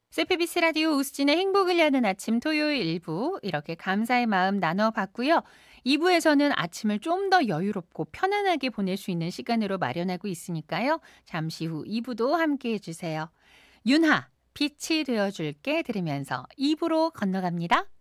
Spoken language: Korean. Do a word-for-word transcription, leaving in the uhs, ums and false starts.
씨피비씨 라디오 우스진의 행복을 여는 아침 토요일 일 부 이렇게 감사의 마음 나눠봤고요. 이 부에서는 아침을 좀 더 여유롭고 편안하게 보낼 수 있는 시간으로 마련하고 있으니까요. 잠시 후 이 부도 함께해 주세요. 윤하, 빛이 되어줄게 들으면서 이 부로 건너갑니다.